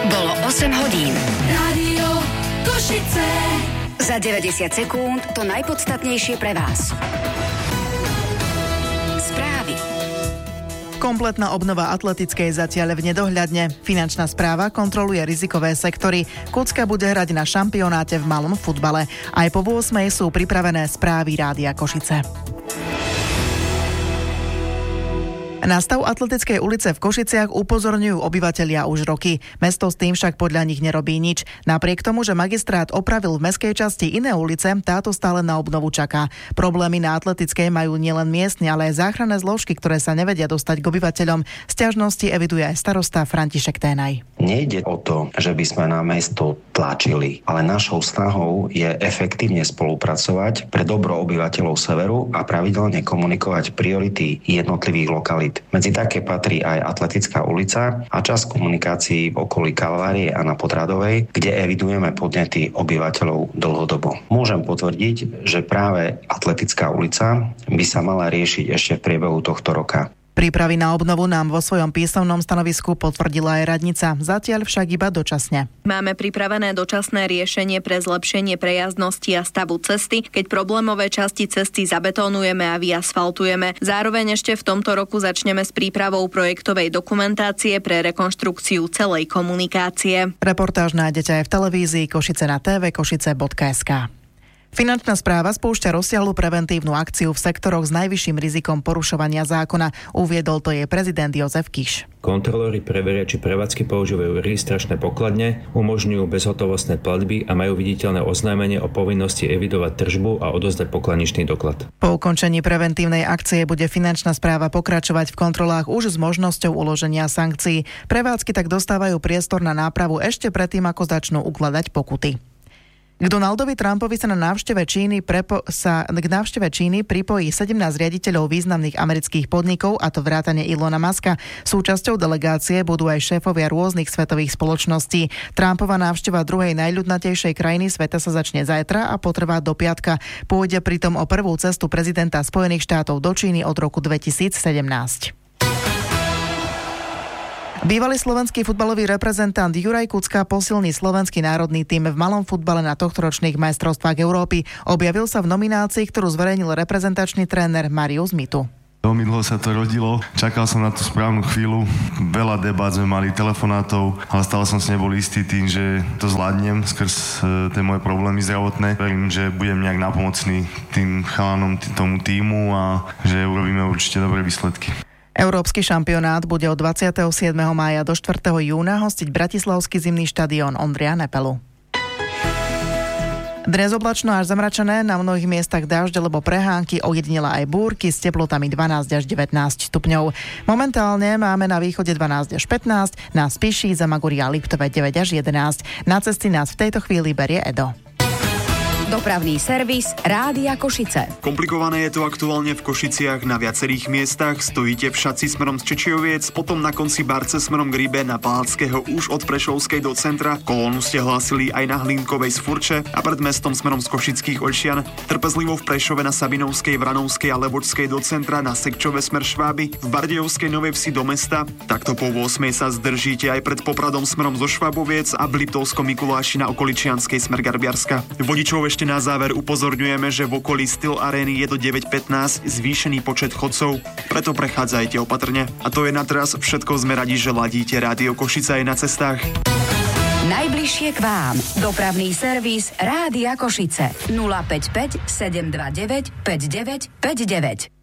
Bolo 8 hodín. Rádio Košice. Za 90 sekúnd to najpodstatnejšie pre vás. Správy. Kompletná obnova atletickej zatiaľ v nedohľadne. Finančná správa kontroluje rizikové sektory. Kucka bude hrať na šampionáte v malom futbale. Aj po 8 sú pripravené správy Rádia Košice. Na stav Atletickej ulice v Košiciach upozorňujú obyvatelia už roky. Mesto s tým však podľa nich nerobí nič. Napriek tomu, že magistrát opravil v mestskej časti iné ulice, táto stále na obnovu čaká. Problémy na Atletickej majú nielen miestni, ale aj záchranné zložky, ktoré sa nevedia dostať k obyvateľom. Sťažnosti eviduje aj starosta František Ténaj. Nejde o to, že by sme na mesto tlačili, ale našou snahou je efektívne spolupracovať pre dobro obyvateľov severu a pravidelne komunikovať priority jednotlivých lokalít. Medzi také patrí aj Atletická ulica a časť komunikácií v okolí Kalvárie a na Podradovej, kde evidujeme podnety obyvateľov dlhodobo. Môžem potvrdiť, že práve Atletická ulica by sa mala riešiť ešte v priebehu tohto roka. Prípravy na obnovu nám vo svojom písomnom stanovisku potvrdila aj radnica, zatiaľ však iba dočasne. Máme pripravené dočasné riešenie pre zlepšenie prejazdnosti a stavu cesty, keď problémové časti cesty zabetónujeme a vyasfaltujeme. Zároveň ešte v tomto roku začneme s prípravou projektovej dokumentácie pre rekonštrukciu celej komunikácie. Reportáž nájdete aj v televízii Košice na tvkošice.sk. Finančná správa spúšťa rozsiahlu preventívnu akciu v sektoroch s najvyšším rizikom porušovania zákona. Uviedol to jej prezident Jozef Kiš. Kontrolóri preveria, či prevádzky používajú registračné pokladne, umožňujú bezhotovostné platby a majú viditeľné oznámenie o povinnosti evidovať tržbu a odozdať pokladničný doklad. Po ukončení preventívnej akcie bude finančná správa pokračovať v kontrolách už s možnosťou uloženia sankcií. Prevádzky tak dostávajú priestor na nápravu ešte predtým, ako začnú ukladať pokuty. K Donaldovi Trumpovi sa k návšteve Číny pripojí 17 riaditeľov významných amerických podnikov, a to vrátane Ilona Muska. Súčasťou delegácie budú aj šéfovia rôznych svetových spoločností. Trumpova návšteva druhej najľudnatejšej krajiny sveta sa začne zajtra a potrvá do piatka. Pôjde pritom o prvú cestu prezidenta Spojených štátov do Číny od roku 2017. Bývalý slovenský futbalový reprezentant Juraj Kucka posilní slovenský národný tím v malom futbale na tohtoročných majstrovstvách Európy. Objavil sa v nominácii, ktorú zverejnil reprezentačný tréner Marius Mitu. Veľmi dlho sa to rodilo, čakal som na tú správnu chvíľu, veľa debát sme mali, telefonátov, ale stále som si nebol istý tým, že to zvládnem skrz tie moje problémy zdravotné. Verím, že budem nejak nápomocný tým chalanom, tomu tímu a že urobíme určite dobré výsledky. Európsky šampionát bude od 27. mája do 4. júna hostiť bratislavský zimný štadión Ondreja Nepelu. Dnes oblačno až zamračené, na mnohých miestach dážď alebo prehánky, ojedinela aj búrky s teplotami 12 až 19 stupňov. Momentálne máme na východe 12 až 15, na Spiši, Zamagurí a Liptove 9 až 11. Na cesty nás v tejto chvíli berie Edo. Dopravný servis Rádia Košice. Komplikované je to aktuálne v Košiciach na viacerých miestach. Stojíte v Šaci smerom z Čečioviec, potom na konci Barce smerom k Rybe na Palackého už od Prešovskej do centra. Kolónu ste hlásili aj na Hlinkovej z Furče a pred mestom smerom z Košických Olšian. Trpezlivo v Prešove na Sabinovskej, Vranovskej a Levočskej do centra, na Sekčove smer Šváby, v Bardejovskej Novej Vsi do mesta. Takto po 8 sa zdržíte aj pred Popradom smerom zo Šváboviec a v Liptovskom Mikuláši na okoličianskej smer Garbiarska. Vodičov ešte na záver upozorňujeme, že v okolí Steel Areny je do 9:15 zvýšený počet chodcov, preto prechádzajte opatrne. A to je na teraz všetko, sme radi, že ladíte Rádio Košice aj na cestách. Najbližšie k vám. Dopravný servis Rádia Košice. 055 729 5959.